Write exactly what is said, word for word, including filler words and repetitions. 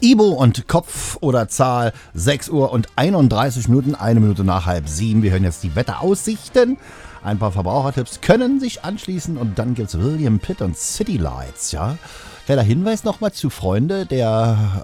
Ibo und Kopf oder Zahl, sechs Uhr und einunddreißig Minuten, eine Minute nach halb sieben. Wir hören jetzt die Wetteraussichten. Ein paar Verbrauchertipps können sich anschließen und dann gibt's William Pitt und City Lights, ja. Kleiner Hinweis nochmal zu Freunde, der